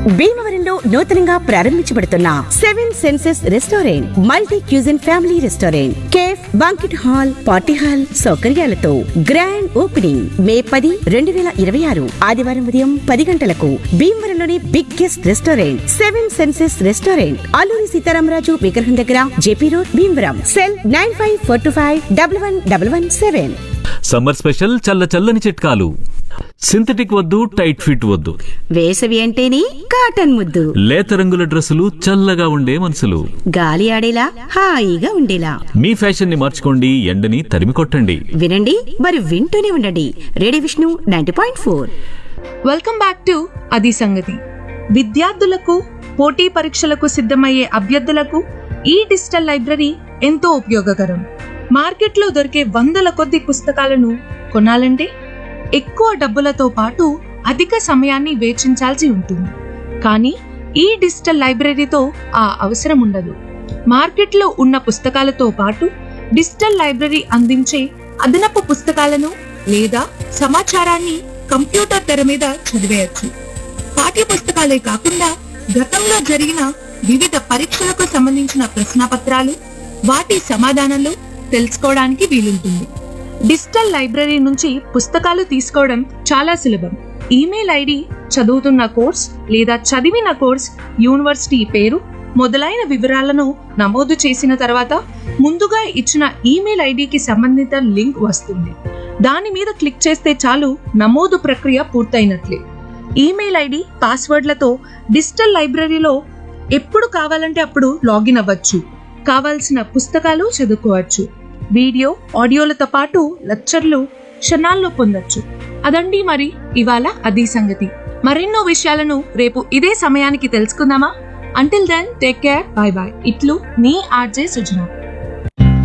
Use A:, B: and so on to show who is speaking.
A: భీమవరంలో నూతనంగా ప్రారంభించబడుతున్న 7 senses restaurant multi cuisine family restaurant cafe బాంక్వెట్ hall party hall సౌకర్యాలతో grand opening మే 10, 2026 ఆదివారం ఉదయం 10 గంటలకు. భీమవరంలోని biggest restaurant 7 senses restaurant Alluri Sitaramaraju విగ్రహం దగ్గర JP road Bhimavaram. Cell 9542511117.
B: Summer special చల్ల చల్లని చిట్కాలు. సింథటిక్ వద్దు, టైట్ ఫిట్ వద్దు.
A: వేసవి అంటేనే కాటన్ ముద్దు.
B: లేత రంగుల డ్రెస్సులు, చల్లగా ఉండే మనసులు.
A: గాలి ఆడేలా హాయిగా ఉండేలా.
B: మీ ఫ్యాషన్ ని మార్చుకోండి, ఎండని తరిమి కొట్టండి.
A: వినండి మరి వింటూనే ఉండండి. Radio Vishnu 90.4.
C: Welcome back to అది సంగతి. విద్యార్థులకు, పోటీ పరీక్షలకు సిద్ధమయ్యే అభ్యర్థులకు ఈ డిజిటల్ లైబ్రరీ ఎంతో ఉపయోగకరం. మార్కెట్లో దొరికే వందల కొద్ది పుస్తకాలను కొనాలంటే ఎక్కువ డబ్బులతో పాటు అధిక సమయాన్ని వేచించాల్సి ఉంటుంది. కానీ ఈ డిజిటల్ లైబ్రరీతో ఆ అవసరం ఉండదు. మార్కెట్లో ఉన్న పుస్తకాలతో పాటు డిజిటల్ లైబ్రరీ అందించే అదనపు పుస్తకాలను లేదా సమాచారాన్ని కంప్యూటర్ తెర మీద చదివేయచ్చు. పాఠ్య పుస్తకాలే కాకుండా గతంలో జరిగిన వివిధ పరీక్షలకు సంబంధించిన ప్రశ్నపత్రాలు, వాటి సమాధానాలు తెలుసుకోవడానికి వీలుంటుంది. డిజిటల్ లైబ్రరీ నుంచి పుస్తకాలు తీసుకోవడం చాలా సులభం. ఈమెయిల్ ఐడి, చదువుతున్న కోర్స్ లేదా చదివిన కోర్స్, యూనివర్సిటీ పేరు మొదలైన వివరాలను నమోదు చేసిన తర్వాత ముందుగా ఇచ్చిన ఈమెయిల్ ఐడికి సంబంధిత లింక్ వస్తుంది. దాని మీద క్లిక్ చేస్తే చాలు, నమోదు ప్రక్రియ పూర్తయినట్లే. ఈమెయిల్ ఐడి, పాస్వర్డ్లతో డిజిటల్ లైబ్రరీలో ఎప్పుడు కావాలంటే అప్పుడు లాగిన్ అవ్వచ్చు. కావాల్సిన పుస్తకాలు చదువుకోవచ్చు. వీడియో, ఆడియోలతో పాటు లెక్చర్లు క్షణాల్లో పొందొచ్చు. అదండి మరి ఇవాళ అది సంగతి. మరెన్నో విషయాలను రేపు ఇదే సమయానికి తెలుసుకుందామా? Until then take care, by by. ఇట్లు మీ ఆర్జే సుజనా.